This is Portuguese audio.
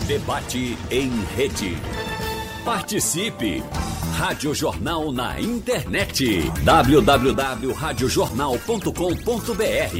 Debate em rede. Participe! Rádio Jornal na internet. www.radiojornal.com.br